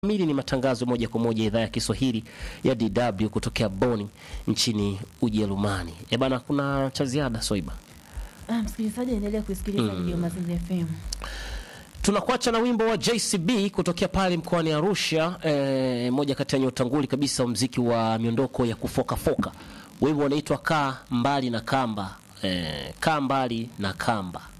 Mili ni matangazo moja kwa moja idhaa ya Kiswahili ya DW kutokea Bonn nchini Ujerumani. Bana, kuna cha ziada Soiba? Msikilizaji endelea kusikiliza Radio Mazingira FM. Tunakuacha na wimbo wa JCB kutokea pale mkoani Arusha, moja kati ya nyota nguli kabisa wa muziki wa miondoko ya kufoka foka. Wimbo unaitwa Kaa Mbali na Kamba. Kaa Mbali na Kamba.